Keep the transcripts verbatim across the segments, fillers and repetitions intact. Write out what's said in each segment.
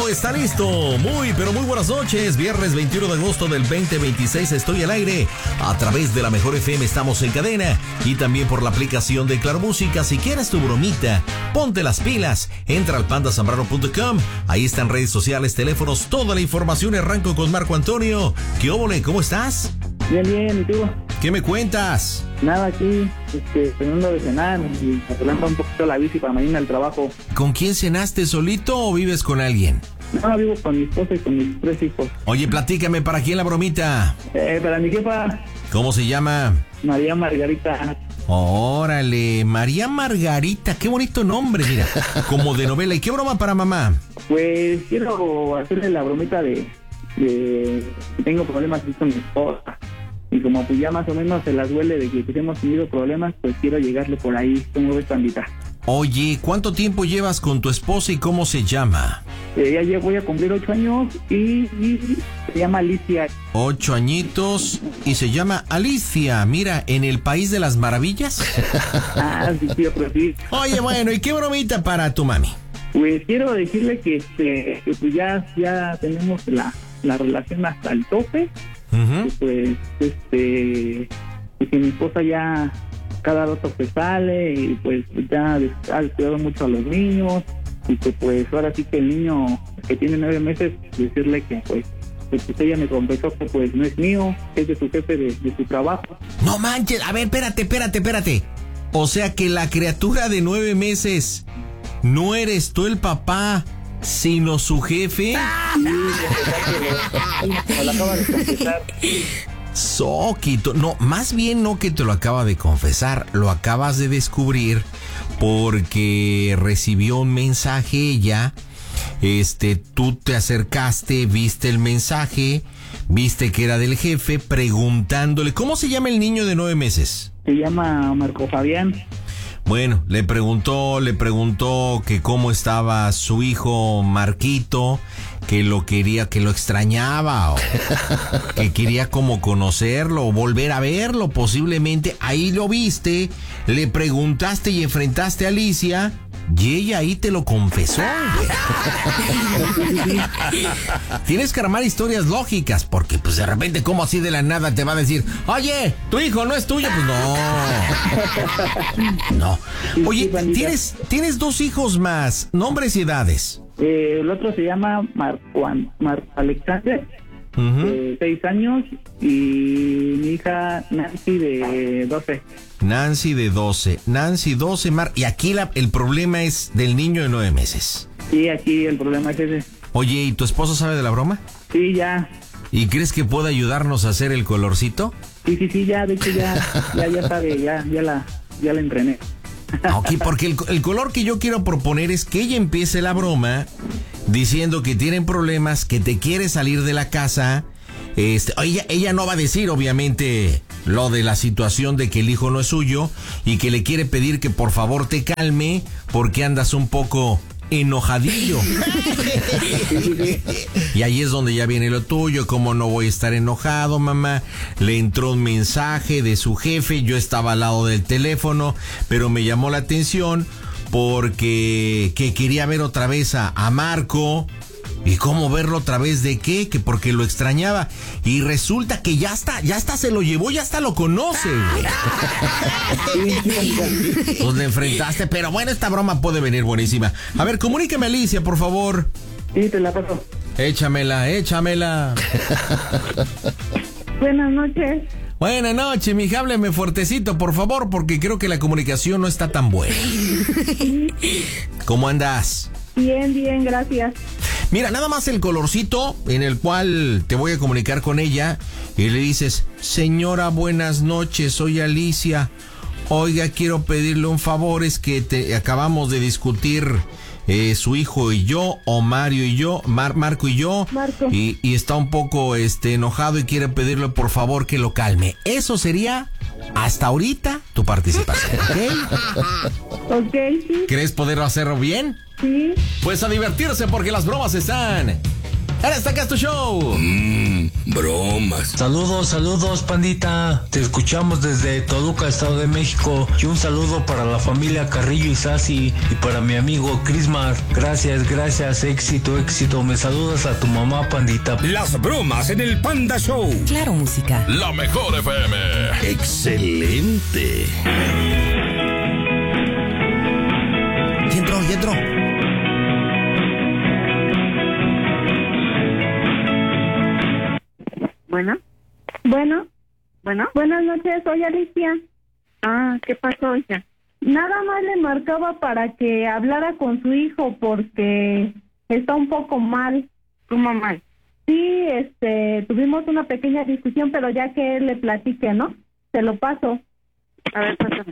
está listo. Muy, pero muy buenas noches. Viernes veintiuno de agosto del veinte veintiséis. Estoy al aire. A través de la Mejor F M estamos en cadena. Y también por la aplicación de Claro Música. Si quieres tu bromita, ponte las pilas. Entra al panda zambrano punto com. Ahí están redes sociales, teléfonos, toda la información. Arranco con Marco Antonio. ¿Qué óvole? ¿Cómo estás? Bien, bien. ¿Y tú? ¿Qué me cuentas? Nada, aquí, este, terminando de cenar y arreglando un poquito la bici para mañana al trabajo. ¿Con quién cenaste? ¿Solito o vives con alguien? No, vivo con mi esposa y con mis tres hijos. Oye, platícame, ¿para quién la bromita? Eh, para mi jefa, ¿Cómo se llama? María Margarita. Órale, María Margarita, qué bonito nombre, mira, como de novela. ¿Y qué broma para mamá? Pues quiero hacerle la bromita de, de que tengo problemas con mi esposa. Y como pues ya más o menos se las huele de que pues, hemos tenido problemas, pues quiero llegarle por ahí. ¿Cómo ves, pandita? Oye, ¿cuánto tiempo llevas con tu esposa y cómo se llama? Eh, ya llevo, voy a cumplir ocho años y, y se llama Alicia. Ocho añitos y se llama Alicia. Mira, en el País de las Maravillas. Ah, sí, tío, pero sí. Oye, bueno, ¿y qué bromita para tu mami? Pues quiero decirle que, este, que pues ya, ya tenemos la, la relación hasta el tope. Uh-huh. Y pues, este, y que mi esposa ya cada rato que sale y pues ya ha descuidado mucho a los niños y que pues ahora sí que el niño que tiene nueve meses, decirle que pues, que, pues ella me confesó que pues no es mío, que es de su jefe de, de su trabajo. No manches, a ver, espérate, espérate, espérate. O sea que la criatura de nueve meses no eres tú el papá, sino su jefe. Me lo acaba de confesar. Soquito, no, más bien no que te lo acaba de confesar, lo acabas de descubrir porque recibió un mensaje ella, este, tú te acercaste, viste el mensaje, viste que era del jefe, preguntándole, ¿cómo se llama el niño de nueve meses? Se llama Marco Fabián. Bueno, le preguntó, le preguntó que cómo estaba su hijo Marquito, que lo quería, que lo extrañaba, o que quería como conocerlo, o volver a verlo, posiblemente. Ahí lo viste, le preguntaste y enfrentaste a Alicia, y ella ahí te lo confesó, güey. Tienes que armar historias lógicas, porque pues de repente, como así de la nada te va a decir, oye, tu hijo no es tuyo, pues no. No. Oye, tienes, tienes dos hijos más, nombres y edades. Eh, el otro se llama Marco, Marco Alexander, uh-huh. de seis años, y mi hija Nancy de doce. Nancy de doce. Nancy doce, Mar. Y aquí la, el problema es del niño de nueve meses. Sí, aquí el problema es ese. Oye, ¿y tu esposo sabe de la broma? Sí, ya. ¿Y crees que pueda ayudarnos a hacer el colorcito? Sí, sí, sí, ya, de hecho ya, ya, ya sabe, ya, ya la, ya la entrené. Ok, porque el, el color que yo quiero proponer es que ella empiece la broma diciendo que tienen problemas, que te quiere salir de la casa. Este, ella, ella no va a decir, obviamente, lo de la situación de que el hijo no es suyo y que le quiere pedir que por favor te calme porque andas un poco enojadillo. Y ahí es donde ya viene lo tuyo, como no voy a estar enojado, mamá. Le entró un mensaje de su jefe, yo estaba al lado del teléfono, pero me llamó la atención porque que quería ver otra vez a, a Marco. ¿Y cómo verlo otra vez de qué? Que porque lo extrañaba. Y resulta que ya está, ya está, se lo llevó, ya hasta lo conoce, güey. Pues le enfrentaste, pero bueno, esta broma puede venir buenísima. A ver, comunícame, Alicia, por favor. Sí, te la paso. Échamela, échamela. Buenas noches. Buenas noches, mija, hábleme fuertecito, por favor, porque creo que la comunicación no está tan buena. ¿Cómo andas? Bien, bien, gracias. Mira, nada más el colorcito en el cual te voy a comunicar con ella y le dices, señora, buenas noches, soy Alicia. Oiga, quiero pedirle un favor, es que te acabamos de discutir eh, su hijo y yo, o Mario y yo, Mar, Marco y yo, Marco. Y, y está un poco este enojado y quiere pedirle por favor que lo calme. Eso sería hasta ahorita tu participación, ¿ok? Ok, sí. ¿Crees poder hacerlo bien? Sí. Pues a divertirse porque las bromas están en esta Casto Show. Mm, bromas. Saludos, saludos, pandita. Te escuchamos desde Toluca, Estado de México. Y un saludo para la familia Carrillo y Sasi y para mi amigo Crismar. Gracias, gracias, éxito, éxito. Me saludas a tu mamá, pandita. Las bromas en el Panda Show. Claro, música. La mejor F M. Excelente. Y entró, y entró. Bueno, Bueno, bueno. buenas noches, soy Alicia. Ah, ¿qué pasó, hija? Nada más le marcaba para que hablara con su hijo porque está un poco mal. ¿Cómo mal? Sí, este, tuvimos una pequeña discusión, pero ya que él le platique, ¿no? Se lo paso. A ver, pásame.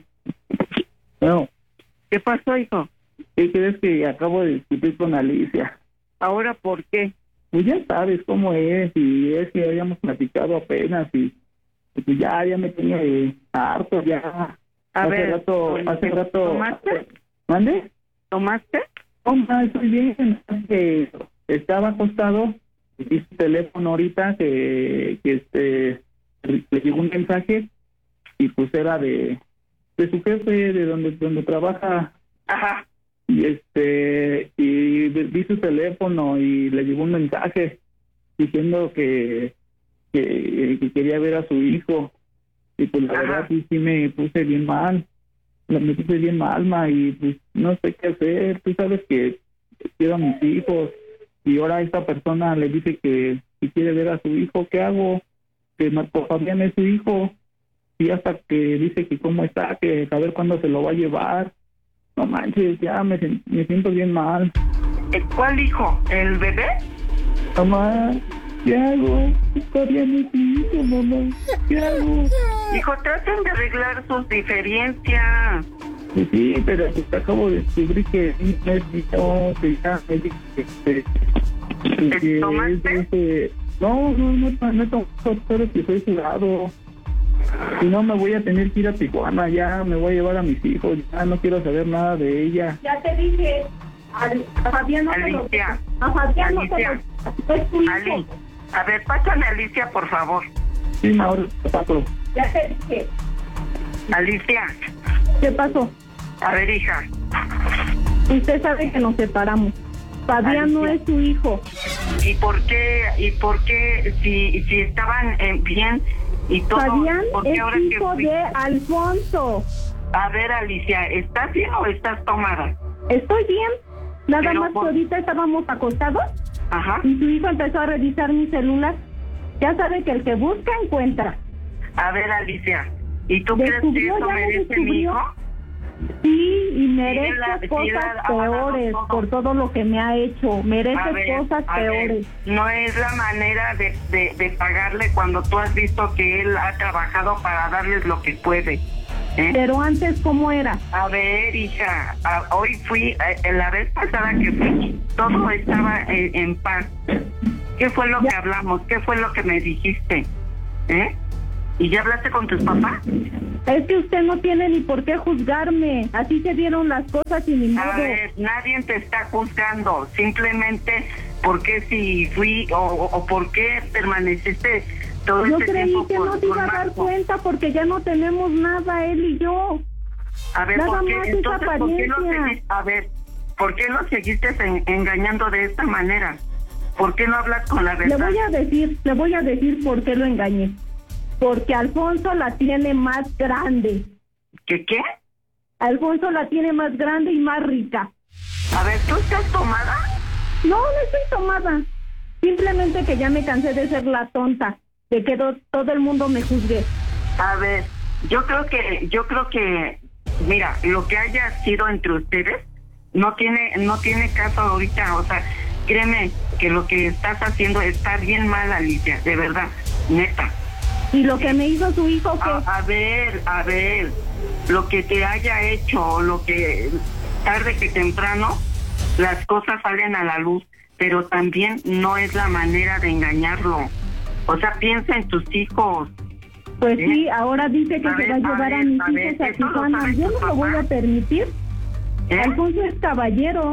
No, ¿Qué pasó, hijo? ¿qué crees que acabo de discutir con Alicia? ¿Ahora por qué? Pues ya sabes cómo es, y es que habíamos platicado apenas, y y pues ya, ya me tenía eh, harto, ya. A hace ver, rato, hace rato. ¿tomaste? ¿Mande? ¿Tomaste? No, ma, estoy bien, que estaba acostado, y su teléfono ahorita, que, que este, le llegó un mensaje, y pues era de, de su jefe, de donde, donde trabaja. Ajá. Y este, y vi su teléfono y le llegó un mensaje diciendo que, que, que quería ver a su hijo. Y pues la Ajá. verdad sí, sí me puse bien mal, me puse bien mal, ma, y pues no sé qué hacer. Tú sabes que quiero a mis hijos, y ahora esta persona le dice que, que quiere ver a su hijo. ¿Qué hago? Que Marco Fabián es su hijo, y hasta que dice que cómo está, que a ver cuándo se lo va a llevar. No manches, ya me, me siento bien mal. ¿Cuál hijo? ¿El bebé? Mamá, ¿qué hago? Todavía no es mi hijo, mamá. ¿Qué hago? Hijo, traten de arreglar sus diferencias. Pues sí, pero pues acabo de descubrir que no es mi hijo, que ya me dijo que... que, que ¿Te tomaste? es, este, no, no, no, no, no he tomado, pero que soy jurado. Si no, me voy a tener que ir a Tijuana, ya me voy a llevar a mis hijos, ya no quiero saber nada de ella. Ya te dije, al- a Fabián no te lo... Alicia. A Fabián no te Alicia. lo... Es tu hijo. Ali, a ver, pásame a Alicia, por favor. Sí, ma, ahora paso. Ya te dije. Alicia, ¿Qué pasó? a ver, hija. Usted sabe que nos separamos. Fabián no es su hijo. ¿Y por qué, y por qué, si, si estaban eh, bien y todo, Fabián por qué es ahora que hijo fui- de Alfonso. A ver, Alicia, ¿estás bien o estás tomada? Estoy bien. Nada Pero más que por- ahorita estábamos acostados Ajá. y su hijo empezó a revisar mi celular. Ya sabe que el que busca encuentra. A ver, Alicia, ¿y tú crees que ¿Descubrió? eso ¿Ya lo merece mi descubrió? hijo? Sí, y Sí, merece la- sí, cosas la- ha ganado peores todo. por todo lo que me ha hecho. Merece A ver, cosas a ver, peores. no es la manera de, de, de pagarle cuando tú has visto que él ha trabajado para darles lo que puede. ¿eh? Pero antes, ¿cómo era? A ver, hija, a- hoy fui, eh, la vez pasada que fui, todo estaba eh, en paz. ¿Qué fue lo Ya. que hablamos? ¿Qué fue lo que me dijiste? ¿Eh? ¿Y ya hablaste con tus papás? Es que usted no tiene ni por qué juzgarme. Así se dieron las cosas y ni modo. A ver, nadie te está juzgando, simplemente porque si fui o, o, o por qué permaneciste todo Yo este creí tiempo que con, no te iba con a dar Marco. cuenta porque ya no tenemos nada, él y yo. A ver, Nada ¿por qué? más esa Entonces, ¿por qué lo apariencia. seguiste? A ver, ¿por qué lo seguiste en- engañando de esta manera? ¿Por qué no hablas con la Le verdad? voy a decir, le voy a decir por qué lo engañé. Porque Alfonso la tiene más grande. ¿Qué qué? Alfonso la tiene más grande y más rica. A ver, ¿tú estás tomada? No, no estoy tomada. Simplemente que ya me cansé de ser la tonta, de que do- todo el mundo me juzgue. A ver, yo creo que, yo creo que, mira, lo que haya sido entre ustedes no tiene, no tiene caso ahorita, o sea, créeme que lo que estás haciendo está bien mal, Alicia, de verdad, neta. Y lo que me hizo su hijo, que A, a ver, a ver, lo que te haya hecho, o lo que tarde que temprano, las cosas salen a la luz, pero también no es la manera de engañarlo. O sea, piensa en tus hijos. pues ¿Eh? sí, ahora dice que A se ver, va a a llevar a, ver, mis a ver, hijos a ¿eso lo Tijuana. sabe Yo tu no lo voy papá? a permitir. ¿Eh? Alfonso es caballero.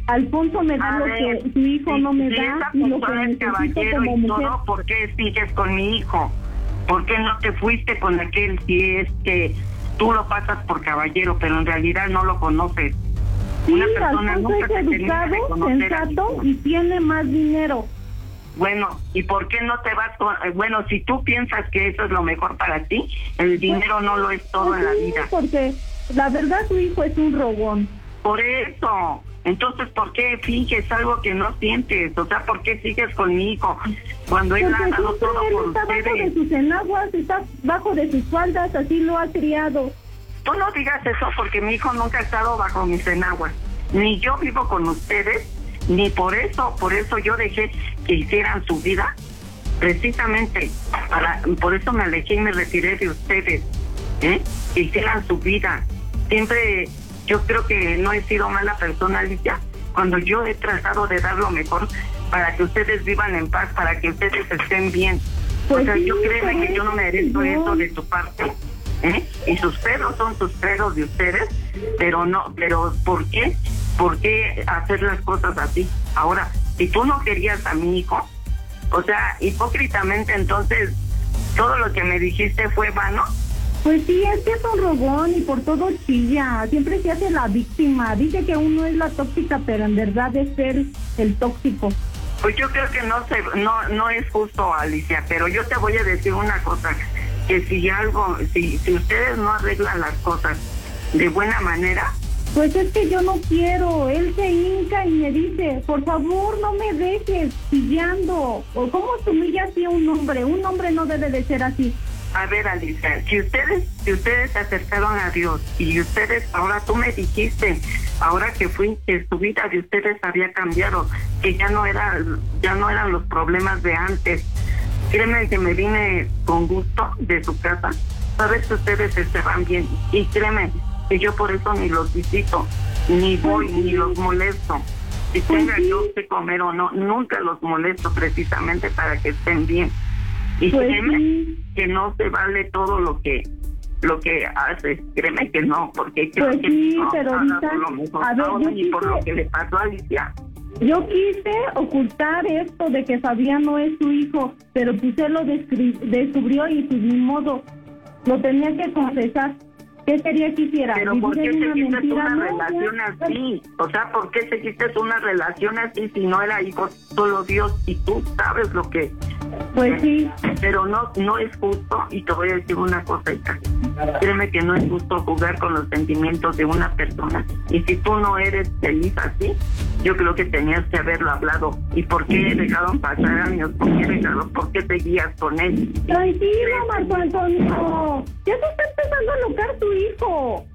Alfonso me da A lo ver, que su hijo si, no me si da esa y lo que persona es necesito caballero como y mujer. todo, ¿por qué sigues con mi hijo? ¿Por qué no te fuiste con aquel si es que tú lo pasas por caballero, pero en realidad no lo conoces? Sí, Una persona Alfonso nunca es te termina de educado, conocer a sensato hijo. y tiene más dinero. Bueno, ¿y por qué no te vas con...? eh, Bueno, si tú piensas que eso es lo mejor para ti, el dinero no lo es todo Pues en la sí, vida. porque la verdad su hijo es un rogón. Por eso. Entonces, ¿por qué finges algo que no sientes? O sea, ¿por qué sigues con mi hijo cuando él Porque ha dado siempre todo él por está bajo de ustedes? sus enaguas, está bajo de sus faldas, así lo ha criado. Tú no digas eso porque mi hijo nunca ha estado bajo mis enaguas. Ni yo vivo con ustedes, ni por eso, por eso yo dejé que hicieran su vida. Precisamente, para, por eso me alejé y me retiré de ustedes. ¿eh? Que hicieran su vida. Siempre, yo creo que no he sido mala persona, Alicia, cuando yo he tratado de dar lo mejor para que ustedes vivan en paz, para que ustedes estén bien. Pues o sea, sí, yo créeme pero que yo no merezco no. eso de tu parte. ¿eh? Y sus pedos son sus pedos de ustedes, pero no, pero ¿por qué? ¿Por qué hacer las cosas así? Ahora, si tú no querías a mi hijo, o sea, hipócritamente, entonces, todo lo que me dijiste fue vano. Pues sí, es que es un rogón y por todo chilla, siempre se hace la víctima, dice que uno es la tóxica, pero en verdad es él el tóxico. Pues yo creo que no se, no, no es justo, Alicia, pero yo te voy a decir una cosa, que si algo, si, si ustedes no arreglan las cosas de buena manera. Pues es que yo no quiero, él se hinca y me dice, por favor no me dejes chillando. ¿O cómo se humilla así a un hombre? Un hombre no debe de ser así. A ver, Alicia, si ustedes, si ustedes se acercaron a Dios y ustedes, ahora tú me dijiste, ahora que fui, que su vida de ustedes había cambiado, que ya no era, ya no eran los problemas de antes. Créeme que me vine con gusto de su casa. Sabes que ustedes estaban bien y créeme que yo por eso ni los visito, ni voy, Pues sí. ni los molesto. Si Pues tenga sí. yo que comer o no, nunca los molesto precisamente para que estén bien. Y Pues créeme sí. que no se vale todo lo que lo que haces, créeme que no, porque creo Pues que sí, no pero hagas ahorita, por lo mejor a ver, ahora yo ni por lo quise- que le pasó a Alicia. Yo quise ocultar esto de que Fabián no es su hijo, pero pues él lo descri- descubrió y pues ni modo, lo tenía que confesar. ¿Qué quería que hiciera? Pero ¿por qué ¿Vivir en seguiste mentira? una No, relación ya. así? O sea, ¿por qué seguiste una relación así si no era hijo solo Dios y tú sabes lo que... Pues sí. Pero no no es justo, y te voy a decir una cosa, hija. Créeme que no es justo jugar con los sentimientos de una persona. Y si tú no eres feliz así, yo creo que tenías que haberlo hablado. ¿Y por qué dejaron pasar años? ¿Por qué dejaron? ¿Por qué seguías con él? Tranquilo, Marco Antonio. Ya se está empezando a alocar tu hijo.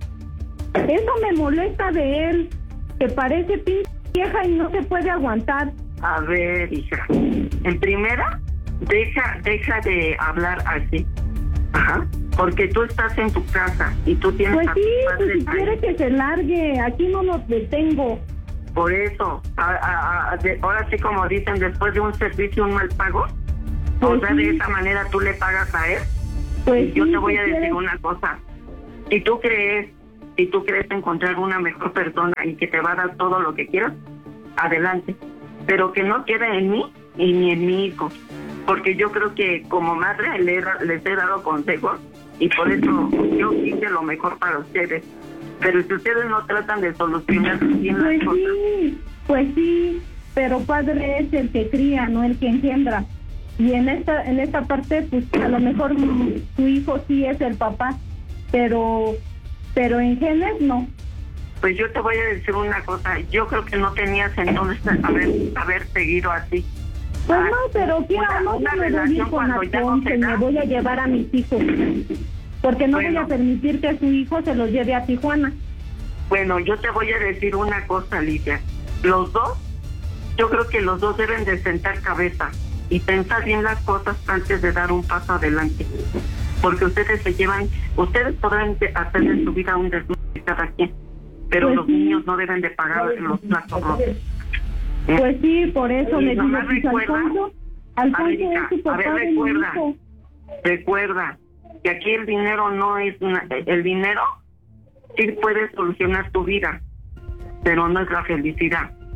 Eso me molesta de él, que parece pinche vieja y no se puede aguantar. A ver, hija. En primera, deja deja de hablar así. Ajá. Porque tú estás en tu casa y tú tienes Pues a sí, tus pues si padres quiere ahí. que se largue, aquí no lo detengo. Por eso, a- a- a- de- ahora sí como dicen, después de un servicio un mal pago, o Pues sea, sí. de esa manera tú le pagas a él. Pues Yo sí, te voy ¿qué a decir quieres? una cosa. Si tú crees, si tú crees encontrar una mejor persona y que te va a dar todo lo que quieras, adelante. Pero que no quede en mí y ni en mi hijo. Porque yo creo que como madre le he- les he dado consejos y por eso yo hice lo mejor para ustedes. Pero si ustedes no tratan de solucionar bien Pues las cosas, sí, pues sí, pero padre es el que cría, no el que engendra. Y en esta en esta parte, pues a lo mejor mm, su hijo sí es el papá, pero pero en genes no. pues yo te voy a decir una cosa. Yo creo que no tenías entonces haber, haber seguido así. Pues Ah, no, pero quiera una- o no, una yo me voy a ir relación con cuando ya no Alfonso se y me da. voy a llevar a mis hijos. Porque no voy Bueno. a permitir que su hijo se los lleve a Tijuana. Bueno, yo te voy a decir una cosa, Alicia. Los dos, yo creo que los dos deben de sentar cabeza y pensar bien las cosas antes de dar un paso adelante. Porque ustedes se llevan, ustedes podrán de- hacer de su vida un desmadre cada quien, pero Pues los sí. niños no deben de pagar los platos rotos. ¿Eh? Pues sí, por eso Y le digo, nomás pues recuerda, Alfonso, Alfonso América, es su a ver, papá de mi recuerda. hijo. Recuerda que aquí el dinero no es una, el dinero sí puede solucionar tu vida, pero no es la felicidad.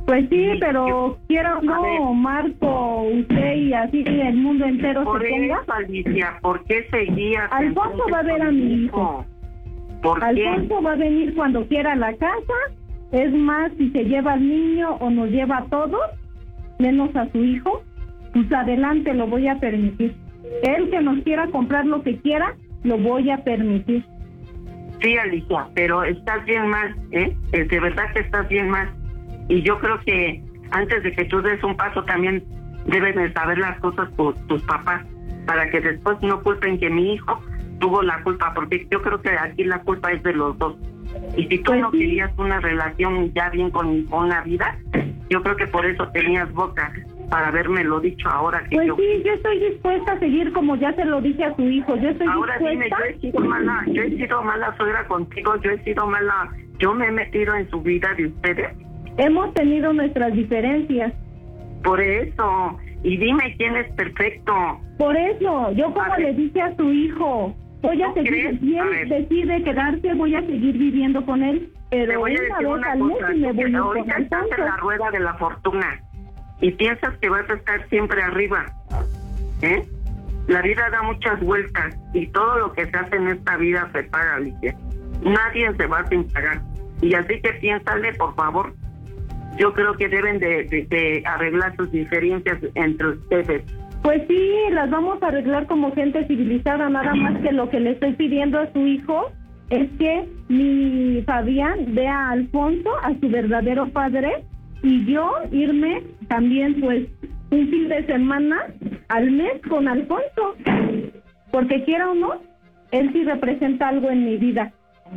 Pues sí, Y- pero yo- quiero a no, ver. Marco, usted y así el mundo entero Por se ponga. eso, Alicia, ¿por qué seguías? Alfonso entonces va a ver a con mi hijo. ¿Por qué? Alfonso va a venir cuando quiera a la casa. Es más, si se lleva al niño o nos lleva a todos, menos a su hijo, pues adelante, lo voy a permitir. Él que nos quiera comprar lo que quiera, lo voy a permitir. Sí, Alicia, pero estás bien mal, ¿eh? Eh, De verdad que estás bien mal. Y yo creo que antes de que tú des un paso también deben de saber las cosas por tus papás, para que después no culpen que mi hijo tuvo la culpa, porque yo creo que aquí la culpa es de los dos. Y si tú Pues no sí. querías una relación ya bien con, con la vida, yo creo que por eso tenías boca para haberme lo dicho ahora que Pues yo... sí, yo estoy dispuesta a seguir como ya se lo dije a su hijo. Yo estoy Ahora dime, dispuesta. yo he sido mala, yo he sido mala suegra contigo, yo he sido mala, yo me he metido en su vida de ustedes, Hemos tenido nuestras diferencias. por eso, y dime quién es perfecto. Por eso, yo como A ver. le dije a su hijo, voy a ¿Tú seguir, crees? si A él ver. decide quedarse, voy a seguir viviendo con él, Te pero voy a una decir vez una al mes cosa, y me tú voy a que ir con ahorita estás en la Alfonso. rueda de la fortuna y piensas que vas a estar siempre arriba, ¿eh? La vida da muchas vueltas y todo lo que se hace en esta vida se paga, Alicia. Nadie se va sin pagar. Y así que piénsale, por favor. Yo creo que deben de, de, de arreglar sus diferencias entre ustedes. Pues sí, las vamos a arreglar como gente civilizada, nada más que lo que le estoy pidiendo a su hijo es que mi Fabián vea a Alfonso, a su verdadero padre, y yo irme también pues un fin de semana al mes con Alfonso, porque quiera o no, él sí representa algo en mi vida.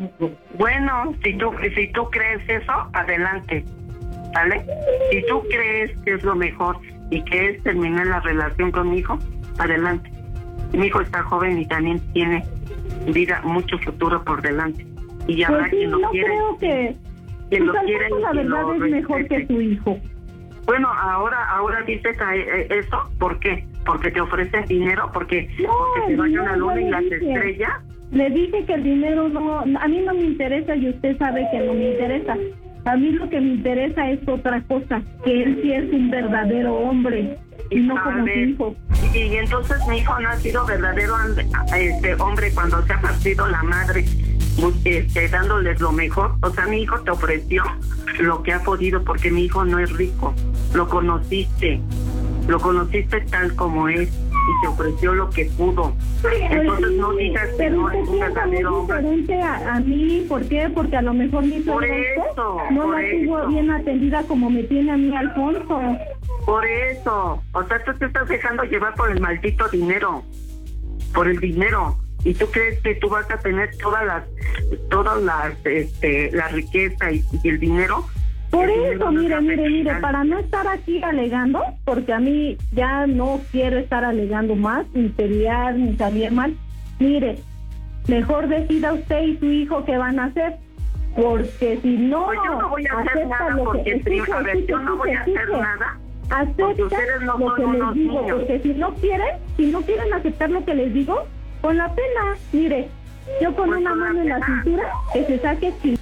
Bueno, si tú, si tú crees eso, adelante, ¿vale? Si tú crees que es lo mejor y que es terminar la relación con mi hijo, adelante. Mi hijo está joven y también tiene vida, mucho futuro por delante. Y habrá Pues sí, quien lo no quiera. creo que quien pues lo quiera Alfonso y la quien verdad lo es mejor respete. que su hijo. Bueno, ahora ahora dices a- eh, eso, ¿por qué? Porque te ofrecen dinero, porque, No, porque se vayan no, la yo luna le y las dije. estrellas. Le dije que el dinero no, a mí no me interesa y usted sabe que no me interesa. A mí lo que me interesa es otra cosa, que él sí es un verdadero hombre y no A como su ver, hijo. Y, y entonces mi hijo no ha sido verdadero and- este hombre cuando se ha partido la madre, bu- este, dándoles lo mejor. O sea, mi hijo te ofreció lo que ha podido porque mi hijo no es rico. Lo conociste, lo conociste tal como es y te ofreció lo que pudo. Entonces no digas que Pero no usted es un piensa verdadero muy hombre. diferente a, a mí, ¿por qué? Porque a lo mejor mi Por suegra eso, no por la tuvo eso. bien atendida como me tiene a mí Alfonso. Por eso, o sea, tú te estás dejando llevar por el maldito dinero, por el dinero, y tú crees que tú vas a tener todas las, todas las, este, la riqueza y, y el dinero. Por El eso, dinero no mire, es mire, mire, felicidad. para no estar aquí alegando, porque a mí ya no quiero estar alegando más, ni pelear, ni salir mal, mire, mejor decida usted y su hijo qué van a hacer, porque si no, Pues yo no voy a hacer acepta nada lo porque, que, prim- escuche, a ver, yo no voy a escuche, hacer escuche. nada. Porque Acepta ustedes no lo son que les unos digo, niños. porque si no quieren, si no quieren aceptar lo que les digo, con la pena, mire, yo con Pues una con la mano en la pena. cintura, que se saque chi-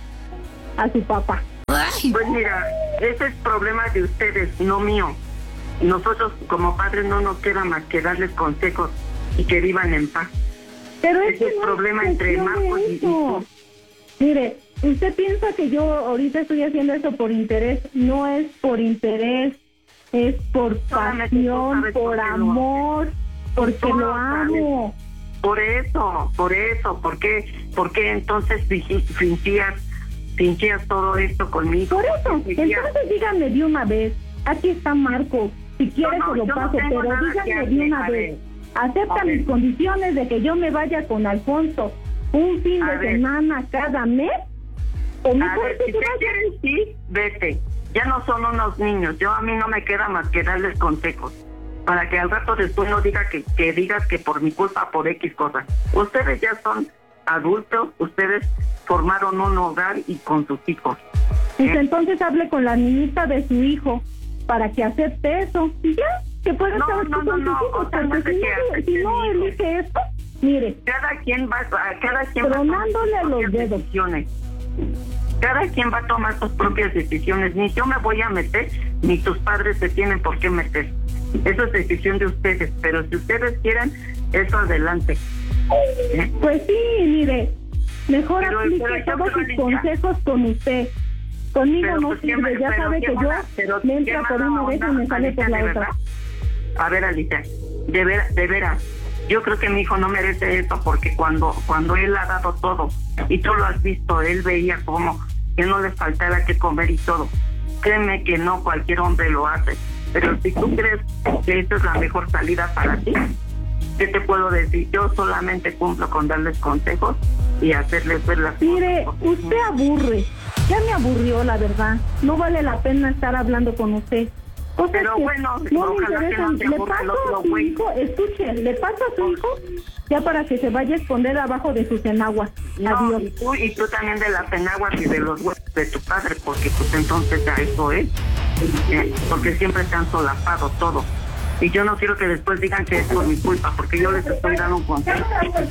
a su papá. Pues mira, ese es problema de ustedes, no mío. Nosotros como padres no nos queda más que darles consejos y que vivan en paz. Pero Ese es que es no problema es entre cuestión Marcos de y- y eso. Mire, usted piensa que yo ahorita estoy haciendo eso por interés. No es por interés, es por Solamente tú pasión, sabes por por qué lo amor, porque Tú lo lo sabes. amo. Por eso, por eso, ¿por qué, por qué entonces fingi- fingías, fingías todo esto conmigo? Por eso, ¿Por qué fingías? entonces díganme de una vez. Aquí está Marco. Si quiere No, no, se lo yo no paso, tengo pero nada que díganme hacer, de una a vez. ver. Acepta A ver. mis condiciones de que yo me vaya con Alfonso un fin A de ver. semana cada mes. O A mejor ver, que si se te vaya. quieres ir, vete. Ya no son unos niños. Yo a mí no me queda más que darles consejos. Para que al rato después no diga que, que digas que por mi culpa, por X cosas. Ustedes ya son adultos, ustedes formaron un hogar y con sus hijos. Pues ¿Eh? entonces hable con la niñita de su hijo para que acepte eso. Y ya, que pueda No, estar aquí no, no, con sus no, hijos, o sea, no porque sé si qué no, hace si este no hijo. elige esto, mire, Cada quien va, a- cada quien va a tomar Tronándole sus a los propias dedos. decisiones. Cada quien va a tomar sus propias decisiones. Ni yo me voy a meter, ni tus padres se tienen por qué meter. Eso es decisión de ustedes, pero si ustedes quieren, eso adelante. ¿Eh? Pues sí, mire, mejor Pero- aplique pero yo todos creo, sus Alicia. consejos con usted. Conmigo Pero, no pues, qué sirve, ma- ya pero sabe qué que mala- yo pero me qué entra por mala una vez y onda, me sale Alicia, por la de otra. verdad. A ver, Alicia, de, ver, de veras, yo creo que mi hijo no merece eso porque cuando cuando él ha dado todo, y tú lo has visto, él veía como que no le faltara que comer y todo. Créeme que no cualquier hombre lo hace, pero si tú crees que esta es la mejor salida para ti, ¿qué te puedo decir? Yo solamente cumplo con darles consejos y hacerles ver las Mire, cosas. usted aburre. Ya me aburrió, la verdad. No vale la pena estar hablando con usted. Cosas Pero que bueno, no me ojalá que interesan. no te Le aburra el paso otro a su güey. hijo, escuche, le paso a su hijo ya para que se vaya a esconder abajo de sus enaguas. No, Adiós. y tú, y tú también de las enaguas y de los huevos de tu padre, porque pues entonces ya eso es, eh, porque siempre te han solapado todo. Y yo no quiero que después digan que es por mi culpa, porque yo les estoy dando un consejo.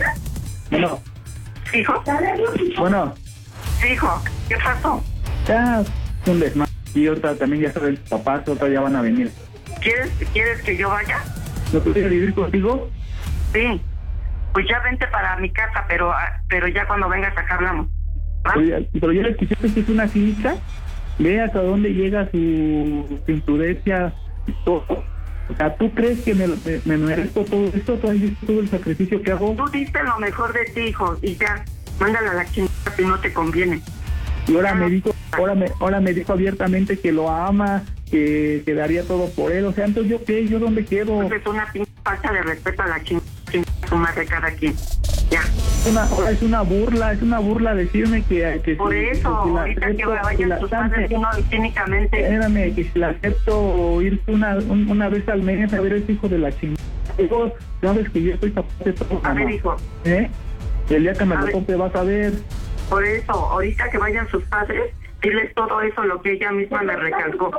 Bueno, ¿Hijo? bueno, Hijo, ¿qué pasó? ya es un desmadre. Y otra también ya saben, tus papás, otra ya van a venir. ¿Quieres, ¿Quieres que yo vaya? ¿No quieres vivir contigo? Sí. Pues ya vente para mi casa, pero ah, pero ya cuando vengas acá hablamos. ¿Va? Pero ya, pero ya escuchaste que es una cínica. Ve hasta dónde llega su, su imprudencia y todo. O sea, ¿tú crees que me, me, me merezco todo esto? ¿Tú has visto todo el sacrificio que hago? Tú diste lo mejor de ti, hijo, y ya, mándala a la chingada si no te conviene. Y ahora me dijo, ahora me, ahora me dijo abiertamente que lo ama, que, que daría todo por él. O sea, entonces yo qué, yo dónde quedo. Pues es una pinche falta de respeto a la chingada de cada quien. Ya. Es una, ahora es una burla, es una burla decirme que, que Por si- eso, que si la ahorita que acepto, que vayan la- tus padres, uno cínicamente. Espérame, que si la acepto irte una, un- una vez al mes a ver ese hijo de la chingada. Hijo, sabes que yo estoy capaz de todo, A ver, mamá. hijo, ¿Eh? El día que me A lo ver. compre vas a ver. por eso, ahorita que vayan sus padres, diles todo eso, lo que ella misma me recalcó.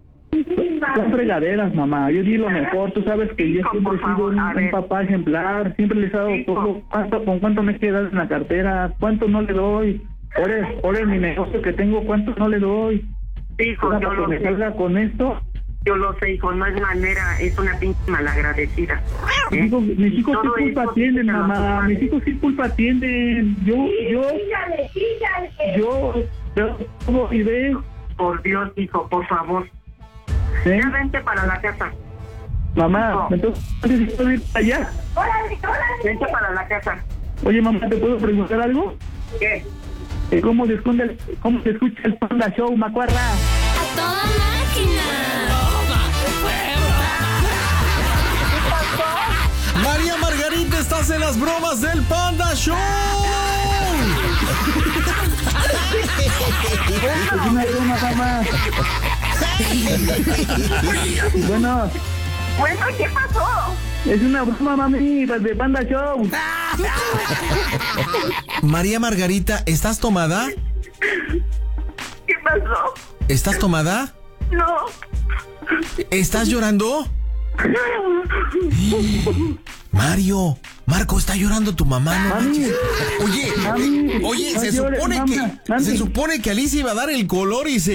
Son fregaderas, mamá. Yo di lo mejor. Tú sabes que yo Hijo, siempre he por sido favor, un, a un ver. papá ejemplar. Siempre les he dado Hijo. todo. ¿Cuánto, ¿Con cuánto me quedas en la cartera? ¿Cuánto no le doy? Ahora, ahora en mi negocio que tengo, ¿cuánto no le doy? Hijo, Ahora, yo para que lo me sé, salga con esto. yo lo sé, hijo, no es manera, es una pinche malagradecida. ¿eh? Digo, mis hijos Todo sí culpa eso, tienen, díselo a tus mamá. padres. Mis hijos sí culpa tienen. Yo, yo, yo, yo, ¿cómo vive? Por Dios, hijo, por favor. ¿Eh? Ya vente para la casa. Mamá, No. entonces, ¿sí puedo ir para allá? Vente para la casa. Oye, mamá, ¿te puedo preguntar algo? ¿Qué? Eh, ¿Cómo se esconde el, cómo se escucha el Panda Show, macuarra? ¡Toda máquina! María Margarita, estás en las bromas del Panda Show. Es una broma, mamá. Bueno, Bueno, ¿qué pasó? es una broma, mami, de Panda Show. María Margarita, ¿estás tomada? ¿Qué pasó? ¿Estás tomada? No. ¿Estás llorando? Mario, Marco, está llorando tu mamá, no Mami. manches. Oye, Mami, oye, no se llores, supone mamá, que mami. se supone que Alicia iba a dar el color y se